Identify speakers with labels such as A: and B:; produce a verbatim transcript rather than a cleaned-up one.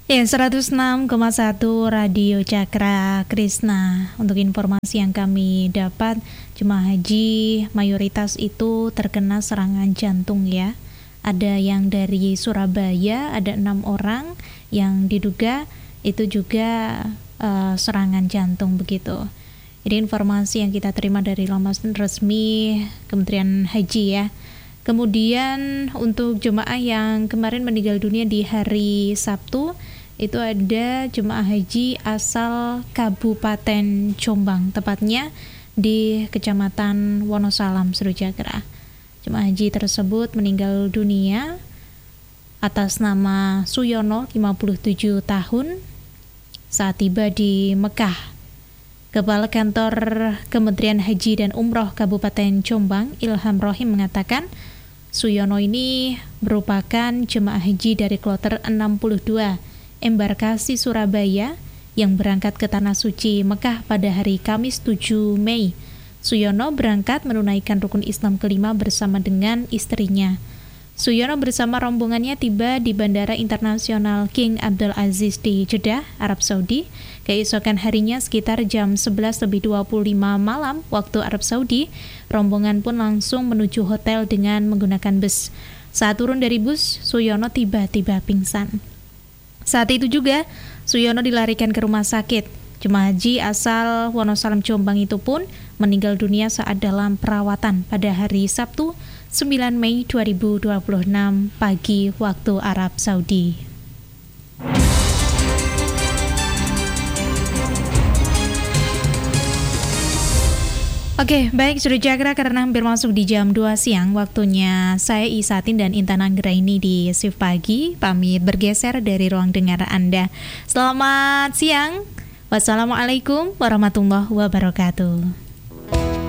A: Ya, seratus enam koma satu Radio Cakra Krisna. Untuk informasi yang kami dapat, jemaah haji mayoritas itu terkena serangan jantung ya. Ada yang dari Surabaya, ada enam orang yang diduga itu juga uh, serangan jantung begitu. Jadi informasi yang kita terima dari laman resmi Kementerian Haji ya. Kemudian untuk jemaah yang kemarin meninggal dunia di hari Sabtu, itu ada jemaah haji asal Kabupaten Jombang, tepatnya di Kecamatan Wonosalam, Serujagra. Jemaah haji tersebut meninggal dunia atas nama Suyono, lima puluh tujuh tahun, saat tiba di Mekah. Kepala Kantor Kementerian Haji dan Umroh Kabupaten Jombang, Ilham Rohim, mengatakan Suyono ini merupakan jemaah haji dari kloter enam puluh dua embarkasi Surabaya yang berangkat ke Tanah Suci Mekah pada hari Kamis tujuh Mei. Suyono berangkat menunaikan rukun Islam kelima bersama dengan istrinya. Suyono bersama rombongannya tiba di Bandara Internasional King Abdul Aziz di Jeddah, Arab Saudi. Keesokan harinya sekitar jam sebelas lebih dua puluh lima malam waktu Arab Saudi, rombongan pun langsung menuju hotel dengan menggunakan bus. Saat turun dari bus, Suyono tiba-tiba pingsan. Saat itu juga, Suyono dilarikan ke rumah sakit. Jemaah haji asal Wonosalam Jombang itu pun meninggal dunia saat dalam perawatan pada hari Sabtu sembilan Mei dua ribu dua puluh enam pagi waktu Arab Saudi. Oke, baik Sudah Jagra, karena hampir masuk di jam dua siang, waktunya saya Isatin dan Intan Anggraini di Shift Pagi pamit bergeser dari ruang dengar Anda. Selamat siang. Wassalamualaikum warahmatullahi wabarakatuh.